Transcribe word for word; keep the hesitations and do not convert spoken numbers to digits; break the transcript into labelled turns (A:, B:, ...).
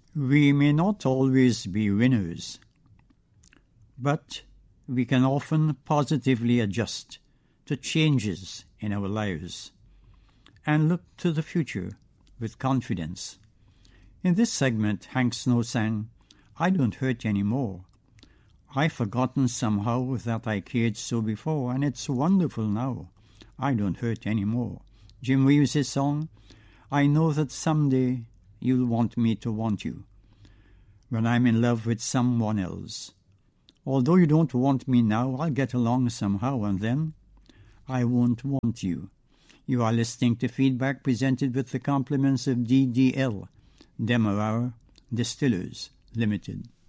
A: We may not always be winners, but we can often positively adjust to changes in our lives and look to the future with confidence. In this segment, Hank Snow sang, "I Don't Hurt Anymore." I've forgotten somehow that I cared so before, and it's wonderful now. I don't hurt anymore. Jim Reeves' song, "I know that someday you'll want me to want you when I'm in love with someone else. Although you don't want me now, I'll get along somehow, and then I won't want you." You are listening to Feedback, presented with the compliments of D D L, Demerara Distillers Limited.